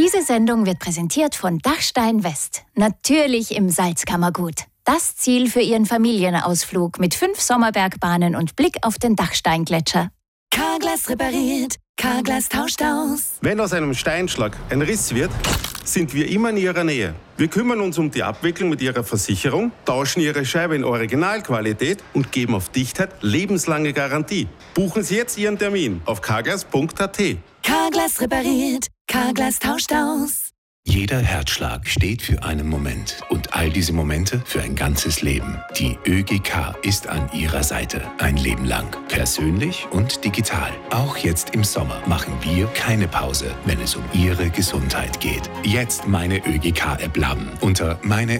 Diese Sendung wird präsentiert von Dachstein West. Natürlich im Salzkammergut. Das Ziel für Ihren Familienausflug mit 5 Sommerbergbahnen und Blick auf den Dachsteingletscher. Carglass repariert, Carglass tauscht aus. Wenn aus einem Steinschlag ein Riss wird, sind wir immer in Ihrer Nähe. Wir kümmern uns um die Abwicklung mit Ihrer Versicherung, tauschen Ihre Scheibe in Originalqualität und geben auf Dichtheit lebenslange Garantie. Buchen Sie jetzt Ihren Termin auf carglass.at. Carglass repariert, Carglass tauscht aus. Jeder Herzschlag steht für einen Moment und all diese Momente für ein ganzes Leben. Die ÖGK ist an Ihrer Seite. Ein Leben lang. Persönlich und digital. Auch jetzt im Sommer machen wir keine Pause, wenn es um Ihre Gesundheit geht. Jetzt meine ÖGK-App laden unter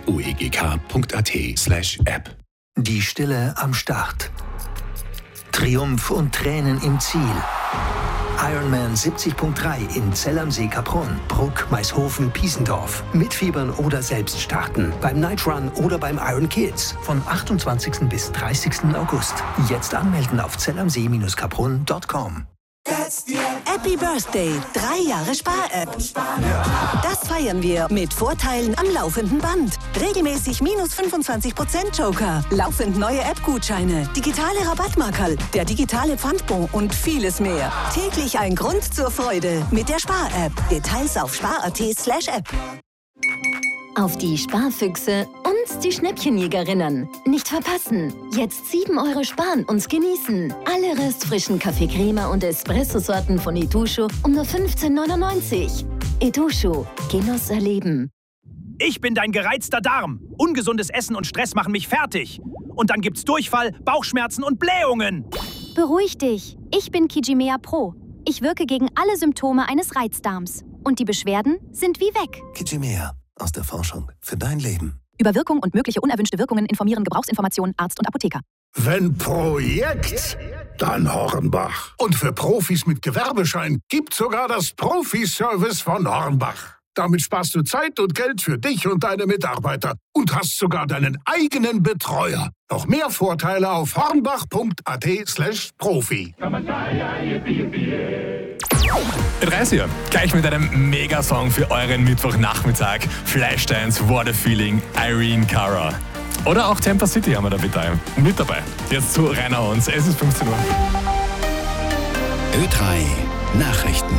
meineuegk.at/App. Die Stille am Start. Triumph und Tränen im Ziel. Ironman 70.3 in Zell am See, Kaprun, Bruck, Maishofen, Piesendorf. Mitfiebern oder selbst starten. Beim Night Run oder beim Iron Kids. Von 28. bis 30. August. Jetzt anmelden auf zellamsee-kaprun.com. Happy Birthday, 3 Jahre Spar-App. Das feiern wir mit Vorteilen am laufenden Band. Regelmäßig minus 25% Joker, laufend neue App-Gutscheine, digitale Rabattmarkerl, der digitale Pfandbon und vieles mehr. Täglich ein Grund zur Freude mit der Spar-App. Details auf spar.at/App. Auf die Sparfüchse und die Schnäppchenjägerinnen. Nicht verpassen. Jetzt 7 € sparen und genießen. Alle restfrischen Kaffee Crema und Espresso-Sorten von Itochu um nur 15,99 €. Itochu. Genuss erleben. Ich bin dein gereizter Darm. Ungesundes Essen und Stress machen mich fertig. Und dann gibt's Durchfall, Bauchschmerzen und Blähungen. Beruhig dich. Ich bin Kijimea Pro. Ich wirke gegen alle Symptome eines Reizdarms. Und die Beschwerden sind wie weg. Kijimea. Aus der Forschung für dein Leben. Über Wirkung und mögliche unerwünschte Wirkungen informieren Gebrauchsinformationen Arzt und Apotheker. Wenn Projekt, dann Hornbach. Und für Profis mit Gewerbeschein gibt's sogar das Profiservice von Hornbach. Damit sparst du Zeit und Geld für dich und deine Mitarbeiter und hast sogar deinen eigenen Betreuer. Noch mehr Vorteile auf hornbach.at/Profi. 30 Uhr. Gleich mit einem Megasong für euren Mittwochnachmittag. Flashdance, What a Feeling, Irene Cara. Oder auch Tampa City haben wir da mit dabei. Jetzt zu Rainer Ons. Es ist 15 Uhr. Ö3 Nachrichten.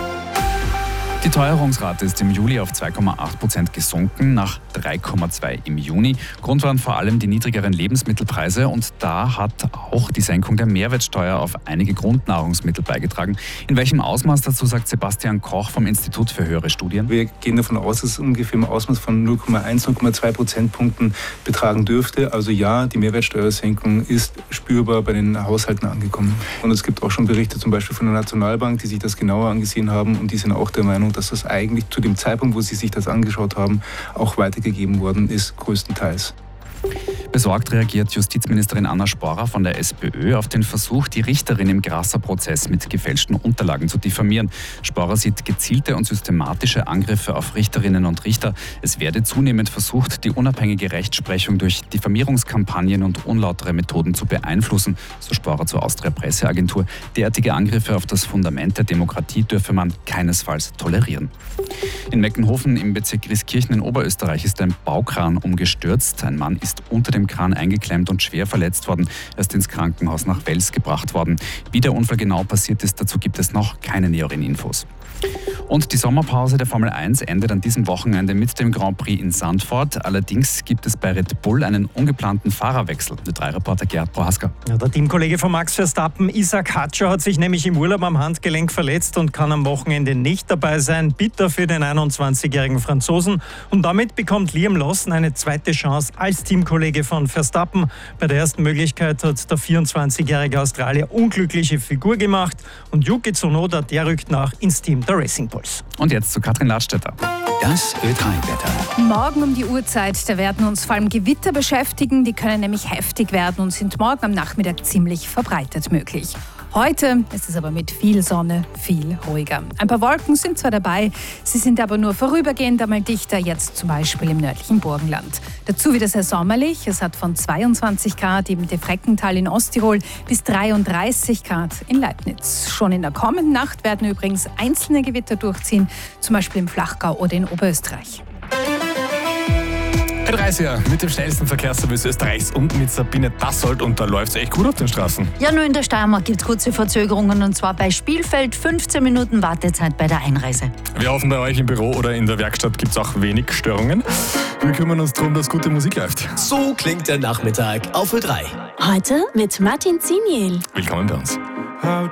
Die Teuerungsrate ist im Juli auf 2,8% gesunken, nach 3,2% im Juni. Grund waren vor allem die niedrigeren Lebensmittelpreise und da hat auch die Senkung der Mehrwertsteuer auf einige Grundnahrungsmittel beigetragen. In welchem Ausmaß dazu sagt Sebastian Koch vom Institut für höhere Studien? Wir gehen davon aus, dass es ungefähr im Ausmaß von 0,1, 0,2 Prozentpunkten betragen dürfte. Also ja, die Mehrwertsteuersenkung ist spürbar bei den Haushalten angekommen. Und es gibt auch schon Berichte zum Beispiel von der Nationalbank, die sich das genauer angesehen haben und die sind auch der Meinung, dass das eigentlich zu dem Zeitpunkt, wo sie sich das angeschaut haben, auch weitergegeben worden ist, größtenteils. Besorgt reagiert Justizministerin Anna Sporrer von der SPÖ auf den Versuch, die Richterin im Grasser-Prozess mit gefälschten Unterlagen zu diffamieren. Sporrer sieht gezielte und systematische Angriffe auf Richterinnen und Richter. Es werde zunehmend versucht, die unabhängige Rechtsprechung durch Diffamierungskampagnen und unlautere Methoden zu beeinflussen, so Sporrer zur Austria-Presseagentur. Derartige Angriffe auf das Fundament der Demokratie dürfe man keinesfalls tolerieren. In Meckenhofen im Bezirk Grieskirchen in Oberösterreich ist ein Baukran umgestürzt. Ein Mann ist unter dem Kran eingeklemmt und schwer verletzt worden. Er ist ins Krankenhaus nach Wels gebracht worden. Wie der Unfall genau passiert ist, dazu gibt es noch keine näheren Infos. Und die Sommerpause der Formel 1 endet an diesem Wochenende mit dem Grand Prix in Zandvoort. Allerdings gibt es bei Red Bull einen ungeplanten Fahrerwechsel. Der 3-Reporter Gerhard Prohaska. Ja, der Teamkollege von Max Verstappen, Isaac Hatscher, hat sich nämlich im Urlaub am Handgelenk verletzt und kann am Wochenende nicht dabei sein. Bitter für den 21-jährigen Franzosen. Und damit bekommt Liam Lawson eine zweite Chance als Teamkollege von Verstappen. Bei der ersten Möglichkeit hat der 24-jährige Australier unglückliche Figur gemacht. Und Yuki Tsunoda, der rückt nach ins Team der Racing Bulls. Und jetzt zu Katrin Ladstätter. Das Ö3-Wetter. Morgen um die Uhrzeit, da werden uns vor allem Gewitter beschäftigen. Die können nämlich heftig werden und sind morgen am Nachmittag ziemlich verbreitet möglich. Heute ist es aber mit viel Sonne viel ruhiger. Ein paar Wolken sind zwar dabei, sie sind aber nur vorübergehend einmal dichter, jetzt zum Beispiel im nördlichen Burgenland. Dazu wieder sehr sommerlich. Es hat von 22 Grad im Defreckental in Osttirol bis 33 Grad in Leibniz. Schon in der kommenden Nacht werden übrigens einzelne Gewitter durchziehen, zum Beispiel im Flachgau oder in Oberösterreich. 30er mit dem schnellsten Verkehrsservice Österreichs und mit Sabine Dassold. Und da läuft es echt gut auf den Straßen. Ja, nur in der Steiermark gibt es kurze Verzögerungen, und zwar bei Spielfeld 15 Minuten Wartezeit bei der Einreise. Wir hoffen, bei euch im Büro oder in der Werkstatt gibt es auch wenig Störungen. Wir kümmern uns darum, dass gute Musik läuft. So klingt der Nachmittag auf Ö3. Heute mit Martin Ziniel. Willkommen bei uns. How